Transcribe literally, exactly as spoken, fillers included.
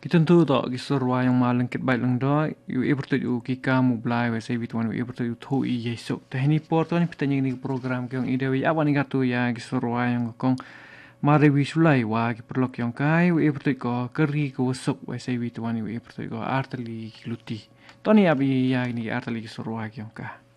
Kitentu to kisurwa yang malang kit baik lang do yu e bertu yu kika mu blai we sai bitwan yu e bertu yu thu i yeso tehni por to ni pitanya ni program kyong ide wi awan ni gatu ya kisurwa yang kong mare wi sulai wa ki perlok yang kai yu e bertu ko keri ko sok we sai bitwan yu e bertu ko arteli luti to ni abi ya ni arteli kisurwa kyong ka